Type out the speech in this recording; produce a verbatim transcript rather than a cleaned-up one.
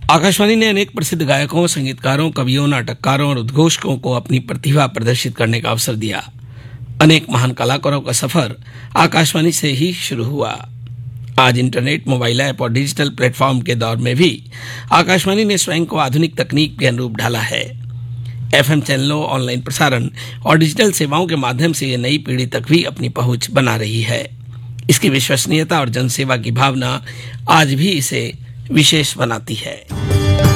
आकाशवाणी ने अनेक प्रसिद्ध गायकों, संगीतकारों, कवियों, नाटककारों और उद्घोषकों को अपनी प्रतिभा प्रदर्शित करने का अवसर दिया। अनेक महान कलाकारों का सफर आकाशवाणी से ही शुरू हुआ। आज इंटरनेट, मोबाइल ऐप और डिजिटल प्लेटफॉर्म के दौर में भी आकाशवाणी ने स्वयं को आधुनिक तकनीक के अनुरूप ढाला है। एफएम चैनलों, ऑनलाइन प्रसारण और डिजिटल सेवाओं के माध्यम से ये नई पीढ़ी तक भी अपनी पहुंच बना रही है। इसकी विश्वसनीयता और जनसेवा की भावना आज भी इसे विशेष बनाती है।